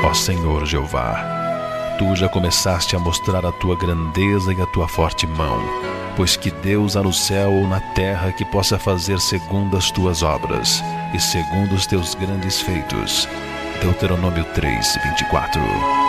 Ó Senhor Jeová, Tu já começaste a mostrar a Tua grandeza e a Tua forte mão, pois que Deus há no céu ou na terra que possa fazer segundo as Tuas obras e segundo os Teus grandes feitos. Deuteronômio 3:24.